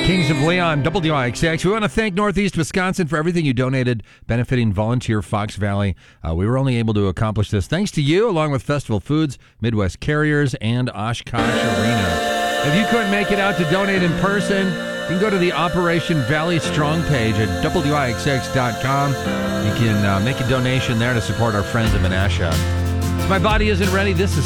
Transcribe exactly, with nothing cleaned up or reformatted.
Kings of Leon, W I X X. We want to thank Northeast Wisconsin for everything you donated benefiting Volunteer Fox Valley. Uh, we were only able to accomplish this thanks to you, along with Festival Foods, Midwest Carriers, and Oshkosh Arena. If you couldn't make it out to donate in person, you can go to the Operation Valley Strong page at W I X X dot com. You can uh, make a donation there to support our friends in Menasha. My Body Isn't Ready. This is